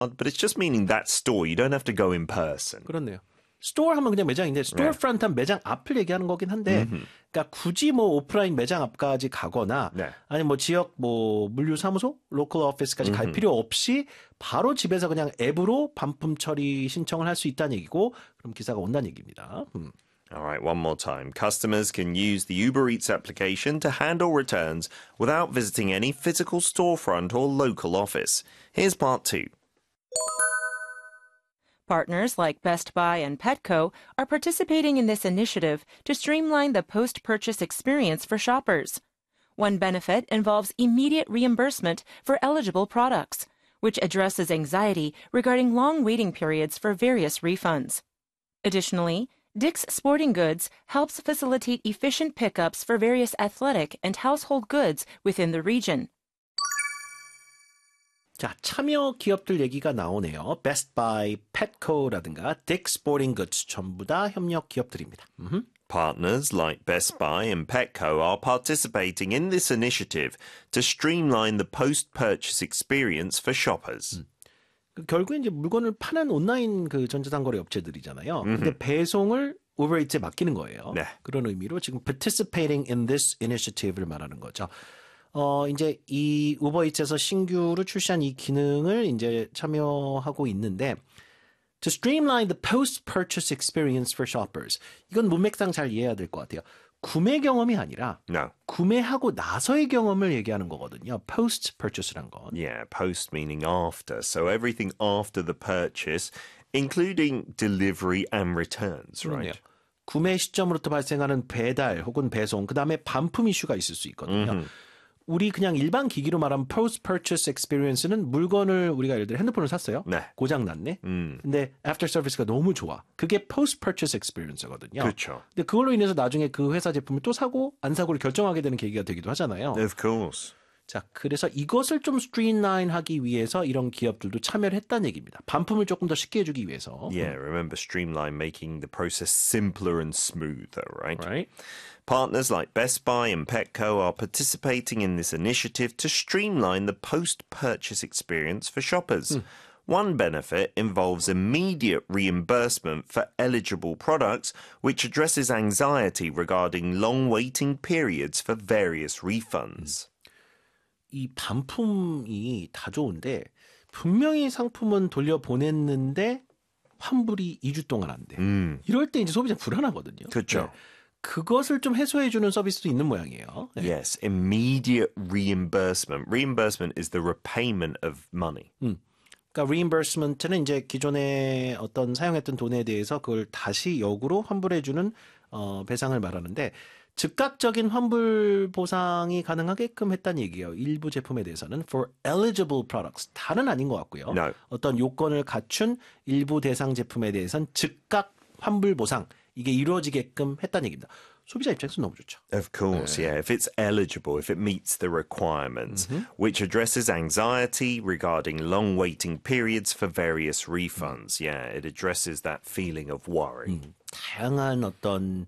But it's just meaning that store. You don't have to go in person. 그렇네요. 스토어 하면 그냥 매장인데 스토어프런트 하면 매장 앞을 얘기하는 거긴 한데 그러니까 굳이 뭐 오프라인 매장 앞까지 가거나 아니면 뭐 지역 뭐 물류사무소, 로컬 오피스까지 갈 필요 없이 바로 집에서 그냥 앱으로 반품 처리 신청을 할 수 있다는 얘기고 그럼 기사가 온다는 얘기입니다. All right, one more time. Customers can use the Uber Eats application to handle returns without visiting any physical storefront or local office. Here's part 2. Partners like Best Buy and Petco are participating in this initiative to streamline the post-purchase experience for shoppers. One benefit involves immediate reimbursement for eligible products, which addresses anxiety regarding long waiting periods for various refunds. Additionally, Dick's Sporting Goods helps facilitate efficient pickups for various athletic and household goods within the region. 자, 참여 기업들 얘기가 나오네요. Best Buy, Petco라든가 Dick's Sporting Goods 전부 다 협력 기업들입니다. Partners like Best Buy and Petco are participating in this initiative to streamline the post-purchase experience for shoppers. 결국에 이제 물건을 파는 온라인 그 전자상거래 업체들이잖아요. 근데 배송을 우버이츠에 맡기는 거예요. 네. 그런 의미로 지금 participating in this initiative를 말하는 거죠. 이제 이 우버이츠에서 신규로 출시한 이 기능을 이제 참여하고 있는데 to streamline the post-purchase experience for shoppers. 이건 문맥상 잘 이해해야 될 것 같아요. 구매 경험이 아니라 구매하고 나서의 경험을 얘기하는 거거든요. post-purchase란 건. Yeah, post meaning after. So everything after the purchase, including delivery and returns, right? 구매 시점으로부터 발생하는 배달 혹은 배송, 그 다음에 반품 이슈가 있을 수 있거든요. 우리 그냥 일반 기기로 말하면 post-purchase experience는 물건을 우리가 예를 들어 핸드폰을 샀어요. 고장 났네. 근데 after service가 너무 좋아. 그게 post-purchase experience거든요. 그렇죠. 근데 그걸로 인해서 나중에 그 회사 제품을 또 사고 안 사고를 결정하게 되는 계기가 되기도 하잖아요. Of course. 자, 그래서 이것을 좀 streamline하기 위해서 이런 기업들도 참여를 했다는 얘기입니다. 반품을 조금 더 쉽게 해주기 위해서. Yeah, remember streamline making the process simpler and smoother, right? Right. Partners like Best Buy and Petco are participating in this initiative to streamline the post-purchase experience for shoppers. One benefit involves immediate reimbursement for eligible products, which addresses anxiety regarding long waiting periods for various refunds. 이 반품이 다 좋은데 분명히 상품은 돌려보냈는데 환불이 2주 동안 안 돼. 이럴 때 이제 소비자 불안하거든요. 그렇죠. 그것을 좀 해소해주는 서비스도 있는 모양이에요. Yes, immediate reimbursement. Reimbursement is the repayment of money. 그러니까 reimbursement는 이제 기존에 어떤 사용했던 돈에 대해서 그걸 다시 역으로 환불해주는 배상을 말하는데 즉각적인 환불 보상이 가능하게끔 했다는 얘기예요. 일부 제품에 대해서는 for eligible products. 다는 아닌 것 같고요. No. 어떤 요건을 갖춘 일부 대상 제품에 대해서는 즉각 환불 보상. 이게 이루어지게끔 했다는 얘기입니다. 소비자 입장에서 너무 좋죠. Of course, yeah. If it's eligible, if it meets the requirements, which addresses anxiety regarding long waiting periods for various refunds. Yeah, it addresses that feeling of worry. 다양한 어떤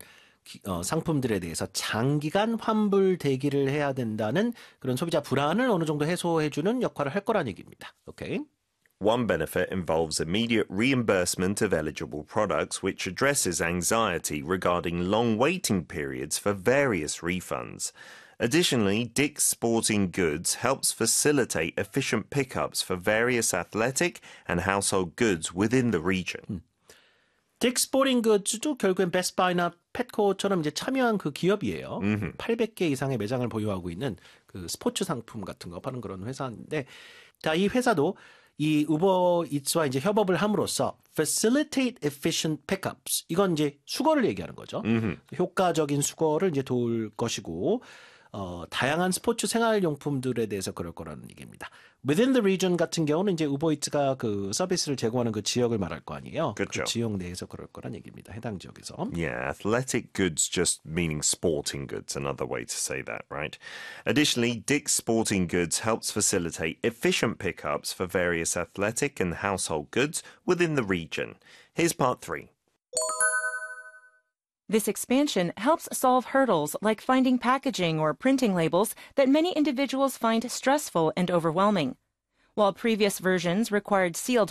상품들에 대해서 장기간 환불 대기를 해야 된다는 그런 소비자 불안을 어느 정도 해소해주는 역할을 할 거란 얘기입니다. 오케이. One benefit involves immediate reimbursement of eligible products, which addresses anxiety regarding long waiting periods for various refunds. Additionally, Dick's Sporting Goods helps facilitate efficient pickups for various athletic and household goods within the region. Dick's Sporting Goods도 결국엔 Best Buy나 Petco처럼 이제 참여한 그 기업이에요. 800개 이상의 매장을 보유하고 있는 그 스포츠 상품 같은 거 파는 그런 회사인데, 자, 이 회사도 이 우버 이츠와 이제 협업을 함으로써 facilitate efficient pickups. 이건 이제 수거를 얘기하는 거죠. 효과적인 수거를 이제 도울 것이고, 다양한 스포츠 생활용품들에 대해서 그럴 거라는 얘기입니다. Within the region 같은 경우는 이제 우버이츠가 그 서비스를 제공하는 그 지역을 말할 거 아니에요. 그렇죠. 그 지역 내에서 그럴 거란 얘기입니다. 해당 지역에서. Yeah, athletic goods just meaning sporting goods, another way to say that, right? Additionally, Dick's Sporting Goods helps facilitate efficient pickups for various athletic and household goods within the region. Here's part 3. This expansion helps solve hurdles like finding packaging or printing labels that many individuals find stressful and overwhelming. While previous versions required sealed